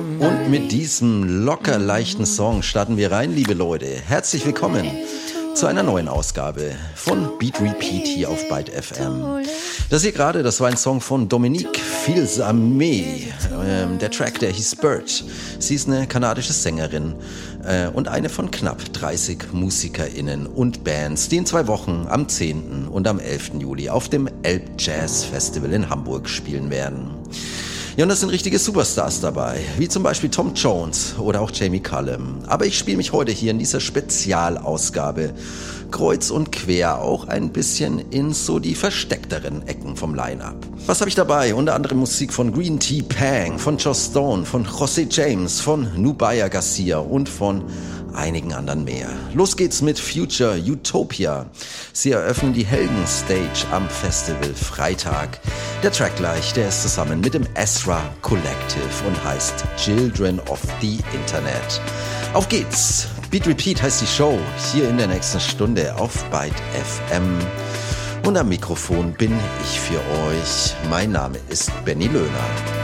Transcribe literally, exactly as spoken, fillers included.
Und mit diesem locker leichten Song starten wir rein, liebe Leute. Herzlich willkommen zu einer neuen Ausgabe von Beat Repeat hier auf Byte F M. Das hier gerade, das war ein Song von Dominique Fils-Aimé. Ähm, der Track, der hieß Bird. Sie ist eine kanadische Sängerin äh, und eine von knapp dreißig MusikerInnen und Bands, die in zwei Wochen am zehnten und am elften Juli auf dem Elb Jazz Festival in Hamburg spielen werden. Ja, und das sind richtige Superstars dabei, wie zum Beispiel Tom Jones oder auch Jamie Cullum. Aber ich spiele mich heute hier in dieser Spezialausgabe kreuz und quer auch ein bisschen in so die versteckteren Ecken vom Line-Up. Was habe ich dabei? Unter anderem Musik von Green Tea Pang, von Joss Stone, von José James, von Nubya Garcia und von einigen anderen mehr. Los geht's mit Future Utopia. Sie eröffnen die Helden Stage am Festival Freitag. Der Track gleich, der ist zusammen mit dem Ezra Collective und heißt Children of the Internet. Auf geht's! Beat Repeat heißt die Show, hier in der nächsten Stunde auf Byte F M. Und am Mikrofon bin ich für euch. Mein Name ist Benny Löhner.